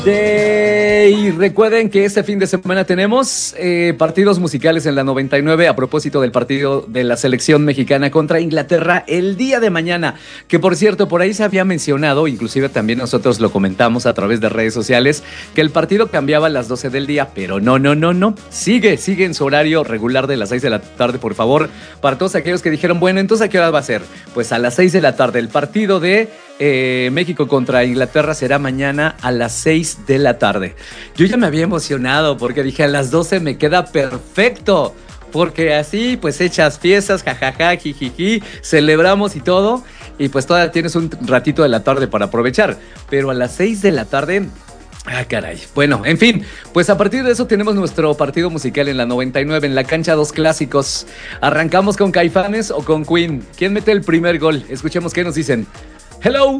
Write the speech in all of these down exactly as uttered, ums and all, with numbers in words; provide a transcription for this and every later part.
Day. Recuerden que este fin de semana tenemos eh, partidos musicales en la noventa y nueve a propósito del partido de la selección mexicana contra Inglaterra el día de mañana, que por cierto por ahí se había mencionado, inclusive también nosotros lo comentamos a través de redes sociales, que el partido cambiaba a las doce del día, pero no, no, no, no, sigue, sigue en su horario regular de las seis de la tarde, por favor, para todos aquellos que dijeron, bueno, entonces ¿a qué hora va a ser? Pues a las seis de la tarde, el partido de eh, México contra Inglaterra será mañana a las seis de la tarde. Yo ya me había emocionado porque dije a las doce me queda perfecto, porque así pues echas fiestas, jajaja, jijiji, celebramos y todo, y pues todavía tienes un ratito de la tarde para aprovechar, pero a las seis de la tarde... Ah, caray. Bueno, en fin, pues a partir de eso tenemos nuestro partido musical en la noventa y nueve, en la cancha dos clásicos. ¿Arrancamos con Caifanes o con Queen? ¿Quién mete el primer gol? Escuchemos qué nos dicen. Hello.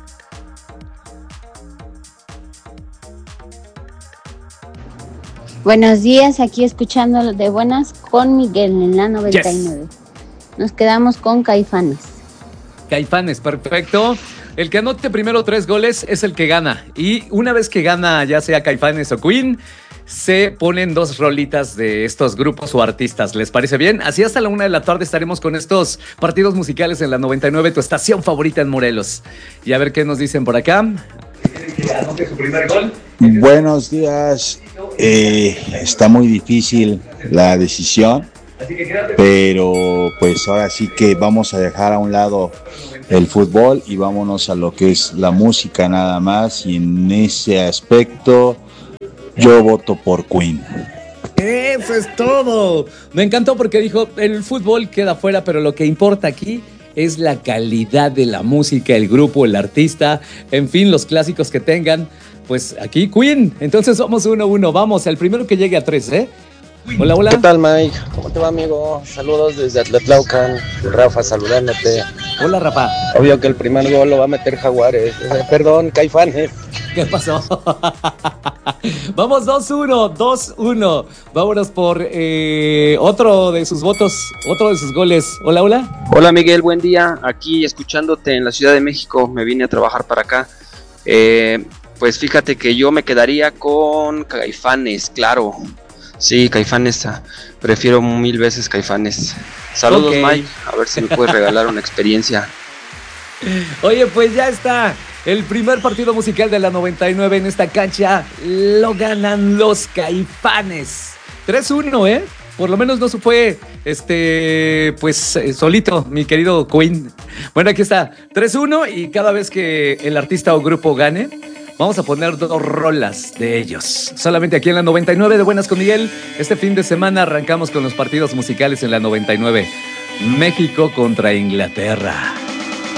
Buenos días, aquí escuchando de buenas con Miguel en la noventa y nueve. Yes. Nos quedamos con Caifanes. Caifanes, perfecto. El que anote primero tres goles es el que gana. Y una vez que gana, ya sea Caifanes o Queen, se ponen dos rolitas de estos grupos o artistas. ¿Les parece bien? Así hasta la una de la tarde estaremos con estos partidos musicales en la noventa y nueve, tu estación favorita en Morelos. Y a ver qué nos dicen por acá. Que anote su primer gol. Buenos días. Eh, está muy difícil la decisión, pero pues ahora sí que vamos a dejar a un lado el fútbol y vámonos a lo que es la música nada más, y en ese aspecto yo voto por Queen. Eso es todo. Me encantó porque dijo, el fútbol queda fuera, pero lo que importa aquí es la calidad de la música, el grupo, el artista, en fin, los clásicos que tengan. Pues aquí Queen. Entonces somos uno a uno. Vamos, el primero que llegue a tres, ¿eh? Hola, hola. ¿Qué tal, Mike? ¿Cómo te va, amigo? Saludos desde Atlatlaucan. Rafa, saludándote. Hola, Rafa. Obvio que el primer gol lo va a meter Jaguares. Eh, perdón, Caifanes. ¿Qué pasó? Vamos dos uno, dos uno. Vámonos por eh, otro de sus votos, otro de sus goles. Hola, hola. Hola, Miguel, buen día. Aquí escuchándote en la Ciudad de México. Me vine a trabajar para acá. Eh, pues fíjate que yo me quedaría con Caifanes, claro. Sí, Caifanes, prefiero mil veces Caifanes. Saludos, okay. Mike, a ver si me puedes regalar una experiencia. Oye, pues ya está. El primer partido musical de la noventa y nueve en esta cancha lo ganan los Caifanes. tres uno, ¿eh? Por lo menos no se fue, este, pues, eh, solito, mi querido Queen. Bueno, aquí está, tres uno, y cada vez que el artista o grupo gane, vamos a poner dos rolas de ellos. Solamente aquí en la noventa y nueve de Buenas con Miguel. Este fin de semana arrancamos con los partidos musicales en la noventa y nueve. México contra Inglaterra.